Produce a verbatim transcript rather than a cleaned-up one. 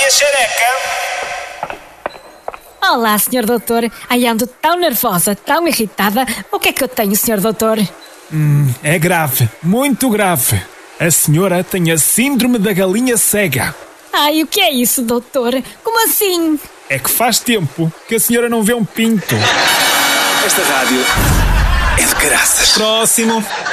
minha xereca. Olá, senhor doutor. Ai, ando tão nervosa, tão irritada. O que é que eu tenho, senhor doutor? Hum, é grave, muito grave. A senhora tem a síndrome da galinha cega. Ai, o que é isso, doutor? Como assim? É que faz tempo que a senhora não vê um pinto. Esta rádio é de caraças. Próximo.